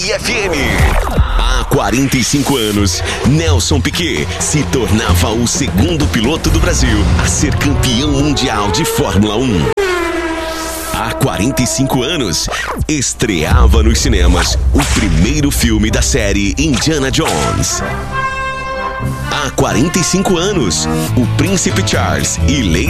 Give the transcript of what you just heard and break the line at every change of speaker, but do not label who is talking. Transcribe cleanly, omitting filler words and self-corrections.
FM. Há 45 anos, Nelson Piquet se tornava o segundo piloto do Brasil a ser campeão mundial de Fórmula 1. Há 45 anos, estreava nos cinemas o primeiro filme da série Indiana Jones. Há 45 anos, o Príncipe Charles e Lady